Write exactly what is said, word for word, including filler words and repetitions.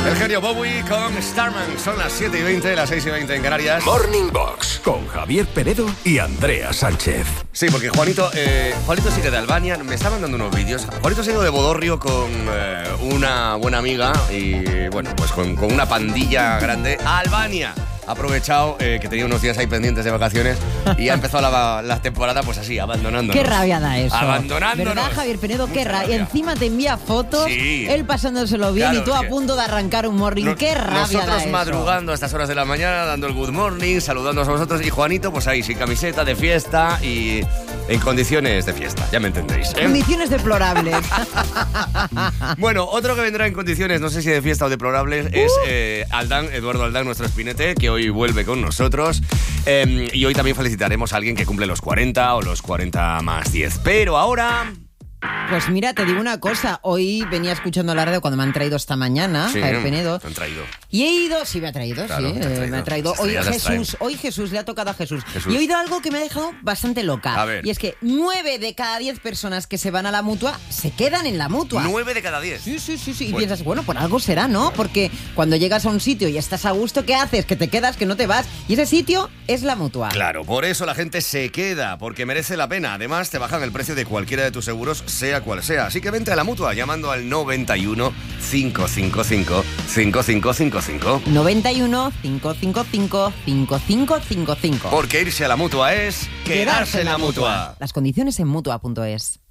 El genio Bowie con Starman. Son las siete y veinte, las seis y veinte en Canarias. Morning Box con Javier Penedo y Andrea Sánchez. Sí, porque Juanito, eh, Juanito sigue de Albania. Me está mandando unos vídeos. Juanito se ha ido de Bodorrio con eh, una buena amiga y, bueno, pues con, con una pandilla grande a Albania. Ha aprovechado eh, que tenía unos días ahí pendientes de vacaciones y ha empezado la, la temporada pues así, abandonándonos. Qué rabia da eso. Abandonándonos. ¿Verdad, Javier Penedo? Qué Mucha rabia. rabia. Y encima te envía fotos, Sí. él pasándoselo bien Claro, y tú es a que punto de arrancar un morning. Nos- Qué rabia da Nosotros eso. madrugando a estas horas de la mañana, dando el good morning, saludándonos a vosotros. Y Juanito, pues ahí, sin camiseta, de fiesta y en condiciones de fiesta. Ya me entendéis, ¿eh? Condiciones deplorables. Bueno, otro que vendrá en condiciones, no sé si de fiesta o deplorables, es eh, Aldán, Eduardo Aldán, nuestro espinete, que hoy vuelve con nosotros. Eh, y hoy también felicitaremos a alguien que cumple los cuarenta o los cuarenta más diez. Pero ahora... Pues mira, te digo una cosa. Hoy venía escuchando la radio cuando me han traído esta mañana, Sí, Javier Penedo. te han traído. Y he ido, sí me ha traído, Claro, sí, te ha eh, traído. me ha traído. Las Hoy estrellas las Jesús, hoy Jesús, le ha tocado a Jesús. Jesús. Y he oído algo que me ha dejado bastante loca. A ver. Y es que nueve de cada diez personas que se van a la mutua se quedan en la mutua. Nueve de cada diez. Sí, sí, sí, sí. Y Bueno. piensas, bueno, por algo será, ¿no? Porque cuando llegas a un sitio y estás a gusto, ¿qué haces? Que te quedas, que no te vas. Y ese sitio es la mutua. Claro, por eso la gente se queda, porque merece la pena. Además, te bajan el precio de cualquiera de tus seguros, sea cual sea. Así que vente a la mutua llamando al noventa y uno, cinco cinco cinco, cinco cinco cinco cinco. noventa y uno, cinco cinco cinco, cinco cinco cinco cinco. Porque irse a la mutua es quedarse en la mutua. Las condiciones en mutua punto es.